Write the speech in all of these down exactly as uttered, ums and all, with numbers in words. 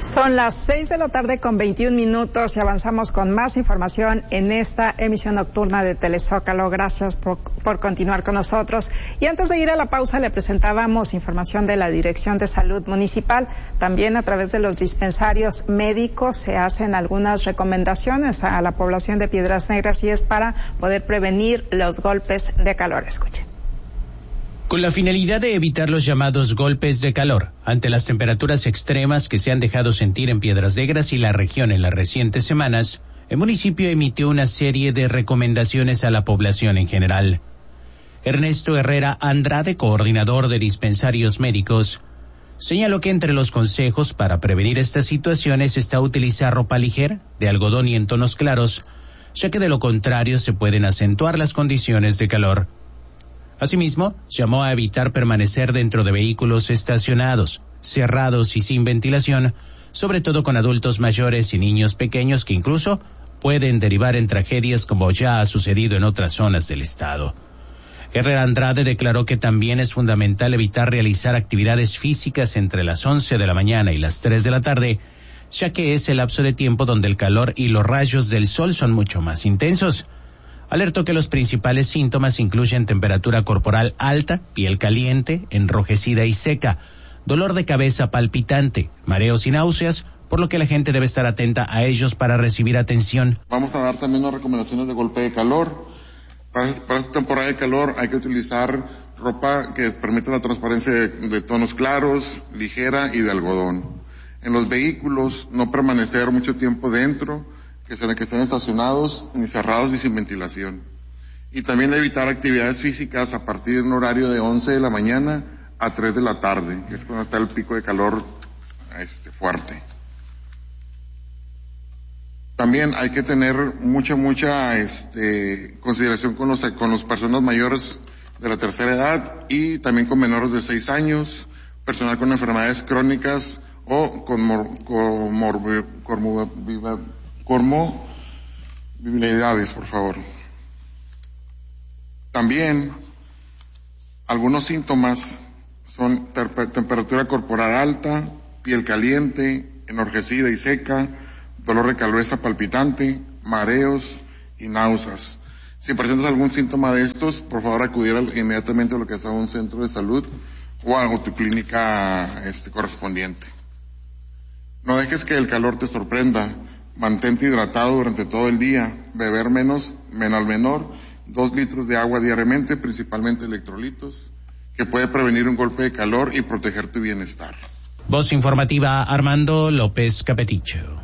Son las seis de la tarde con veintiún minutos y avanzamos con más información en esta emisión nocturna de Telezócalo. Gracias por, por continuar con nosotros. Y antes de ir a la pausa le presentábamos información de la Dirección de Salud Municipal. También a través de los dispensarios médicos se hacen algunas recomendaciones a la población de Piedras Negras y es para poder prevenir los golpes de calor. Escuchen. Con la finalidad de evitar los llamados golpes de calor, ante las temperaturas extremas que se han dejado sentir en Piedras Negras y la región en las recientes semanas, el municipio emitió una serie de recomendaciones a la población en general. Ernesto Herrera Andrade, coordinador de dispensarios médicos, señaló que entre los consejos para prevenir estas situaciones está utilizar ropa ligera, de algodón y en tonos claros, ya que de lo contrario se pueden acentuar las condiciones de calor. Asimismo, llamó a evitar permanecer dentro de vehículos estacionados, cerrados y sin ventilación, sobre todo con adultos mayores y niños pequeños que incluso pueden derivar en tragedias como ya ha sucedido en otras zonas del estado. Herrera Andrade declaró que también es fundamental evitar realizar actividades físicas entre las once de la mañana y las tres de la tarde, ya que es el lapso de tiempo donde el calor y los rayos del sol son mucho más intensos. Alertó que los principales síntomas incluyen temperatura corporal alta, piel caliente, enrojecida y seca, dolor de cabeza palpitante, mareos y náuseas, por lo que la gente debe estar atenta a ellos para recibir atención. Vamos a dar también unas recomendaciones de golpe de calor. Para, para esta temporada de calor hay que utilizar ropa que permita la transparencia de, de tonos claros, ligera y de algodón. En los vehículos, no permanecer mucho tiempo dentro, que sean que estén estacionados, ni cerrados ni sin ventilación. Y también evitar actividades físicas a partir de un horario de once de la mañana a tres de la tarde, que es cuando está el pico de calor este, fuerte. También hay que tener mucha, mucha este, consideración con los, con las personas mayores de la tercera edad y también con menores de seis años, personal con enfermedades crónicas o con mor, con mor, con comorbilidades, por favor. También, algunos síntomas son ter- temperatura corporal alta, piel caliente, enrojecida y seca, dolor de cabeza palpitante, mareos y náuseas. Si presentas algún síntoma de estos, por favor acudir al, inmediatamente a lo que es a un centro de salud o a tu clínica este, correspondiente. No dejes que el calor te sorprenda. Mantente hidratado durante todo el día, beber menos, menos al menor, dos litros de agua diariamente, principalmente electrolitos, que puede prevenir un golpe de calor y proteger tu bienestar. Voz informativa Armando López Capeticho.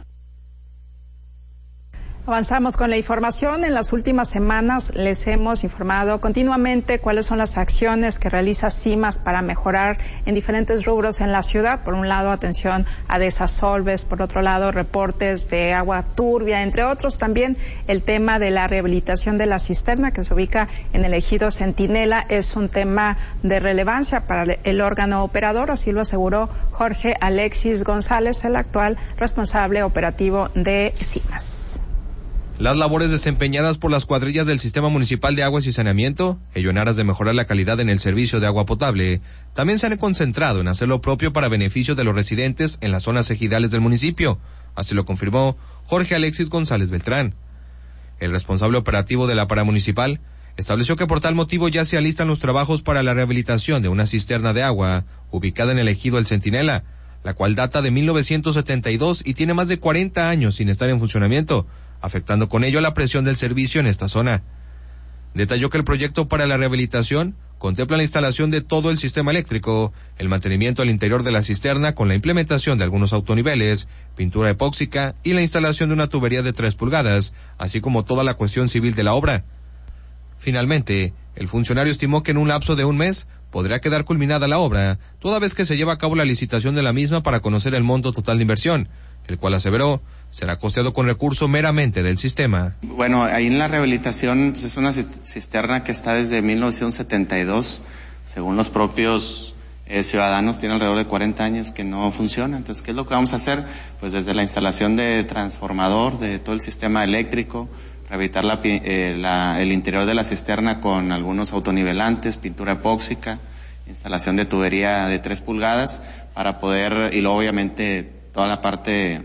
Avanzamos con la información. En las últimas semanas les hemos informado continuamente cuáles son las acciones que realiza CIMAS para mejorar en diferentes rubros en la ciudad. Por un lado, atención a desasolves, por otro lado, reportes de agua turbia, entre otros también el tema de la rehabilitación de la cisterna que se ubica en el ejido Centinela es un tema de relevancia para el órgano operador, así lo aseguró Jorge Alexis González, el actual responsable operativo de CIMAS. Las labores desempeñadas por las cuadrillas del Sistema Municipal de Aguas y Saneamiento, ello en aras de mejorar la calidad en el servicio de agua potable, también se han concentrado en hacer lo propio para beneficio de los residentes en las zonas ejidales del municipio, así lo confirmó Jorge Alexis González Beltrán. El responsable operativo de la paramunicipal estableció que por tal motivo ya se alistan los trabajos para la rehabilitación de una cisterna de agua ubicada en el ejido El Centinela, la cual data de mil novecientos setenta y dos y tiene más de cuarenta años sin estar en funcionamiento, afectando con ello la presión del servicio en esta zona. Detalló que el proyecto para la rehabilitación contempla la instalación de todo el sistema eléctrico, el mantenimiento al interior de la cisterna con la implementación de algunos autoniveles, pintura epóxica y la instalación de una tubería de tres pulgadas, así como toda la cuestión civil de la obra. Finalmente, el funcionario estimó que en un lapso de un mes podrá quedar culminada la obra, toda vez que se lleva a cabo la licitación de la misma para conocer el monto total de inversión, el cual aseveró será costeado con recurso meramente del sistema. Bueno, ahí en la rehabilitación pues es una cisterna que está desde mil novecientos setenta y dos, según los propios eh, ciudadanos, tiene alrededor de cuarenta años que no funciona. Entonces, ¿qué es lo que vamos a hacer? Pues desde la instalación de transformador, de todo el sistema eléctrico, rehabilitar la, eh, la, el interior de la cisterna con algunos autonivelantes, pintura epóxica, instalación de tubería de tres pulgadas, para poder, y luego obviamente toda la parte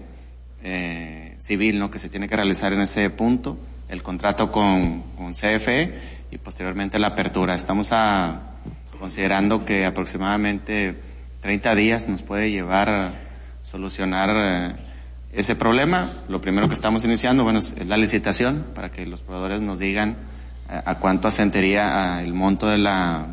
eh, civil, ¿no?, que se tiene que realizar en ese punto, el contrato con, con C F E y posteriormente la apertura. Estamos a, considerando que aproximadamente treinta días nos puede llevar a solucionar eh, ese problema. Lo primero que estamos iniciando, bueno, es la licitación para que los proveedores nos digan a, a cuánto ascendería el monto de la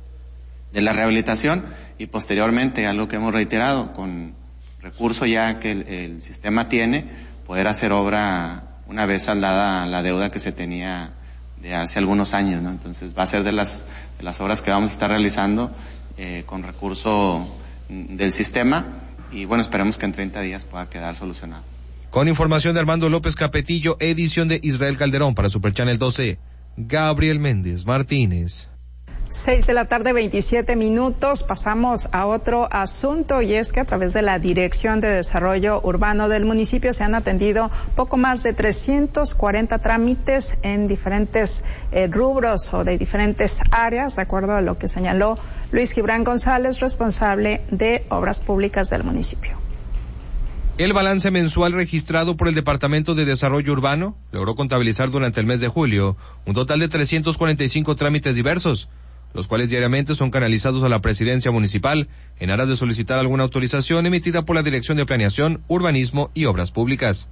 de la rehabilitación, y posteriormente, algo que hemos reiterado, con recurso ya que el, el sistema tiene, poder hacer obra una vez saldada la deuda que se tenía de hace algunos años, ¿no? Entonces va a ser de las de las obras que vamos a estar realizando eh, con recurso del sistema, y bueno, esperemos que en treinta días pueda quedar solucionado. Con información de Armando López Capetillo, edición de Israel Calderón para Super Channel doce, Gabriel Méndez Martínez. Seis de la tarde, veintisiete minutos. Pasamos a otro asunto, y es que a través de la Dirección de Desarrollo Urbano del municipio se han atendido poco más de trescientos cuarenta trámites en diferentes eh, rubros o de diferentes áreas, de acuerdo a lo que señaló Luis Gibran González, responsable de Obras Públicas del municipio. El balance mensual registrado por el Departamento de Desarrollo Urbano logró contabilizar durante el mes de julio un total de trescientos cuarenta y cinco trámites diversos, los cuales diariamente son canalizados a la presidencia municipal en aras de solicitar alguna autorización emitida por la Dirección de Planeación, Urbanismo y Obras Públicas.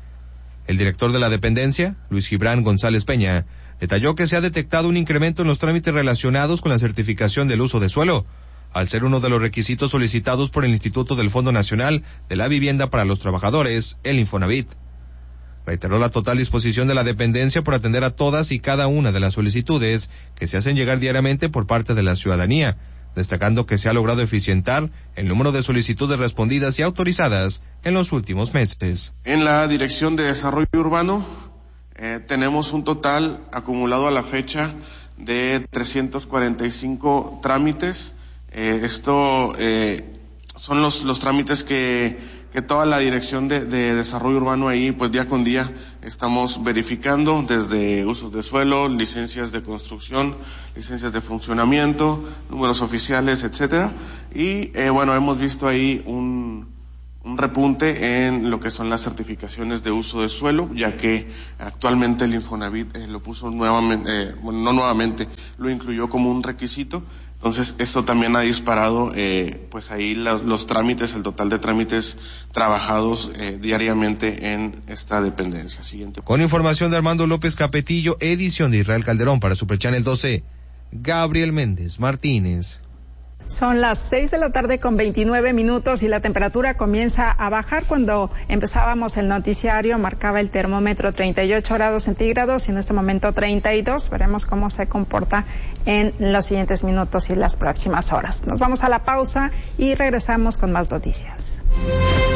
El director de la dependencia, Luis Gibran González Peña, detalló que se ha detectado un incremento en los trámites relacionados con la certificación del uso de suelo, al ser uno de los requisitos solicitados por el Instituto del Fondo Nacional de la Vivienda para los Trabajadores, el Infonavit. Reiteró la total disposición de la dependencia por atender a todas y cada una de las solicitudes que se hacen llegar diariamente por parte de la ciudadanía, destacando que se ha logrado eficientar el número de solicitudes respondidas y autorizadas en los últimos meses. En la Dirección de Desarrollo Urbano eh, tenemos un total acumulado a la fecha de trescientos cuarenta y cinco trámites. Eh, esto eh, son los, los trámites que que toda la Dirección de, de Desarrollo Urbano ahí, pues día con día estamos verificando, desde usos de suelo, licencias de construcción, licencias de funcionamiento, números oficiales, etcétera. Y eh, bueno, hemos visto ahí un, un repunte en lo que son las certificaciones de uso de suelo, ya que actualmente el Infonavit eh, lo puso nuevamente, eh, bueno, no nuevamente, lo incluyó como un requisito. Entonces, esto también ha disparado, eh, pues ahí los, los trámites, el total de trámites trabajados eh, diariamente en esta dependencia. Siguiente. Con información de Armando López Capetillo, edición de Israel Calderón para Super Channel doce, Gabriel Méndez Martínez. Son las seis de la tarde con veintinueve minutos y la temperatura comienza a bajar. Cuando empezábamos el noticiario marcaba el termómetro treinta y ocho grados centígrados y en este momento treinta y dos. Veremos cómo se comporta en los siguientes minutos y las próximas horas. Nos vamos a la pausa y regresamos con más noticias.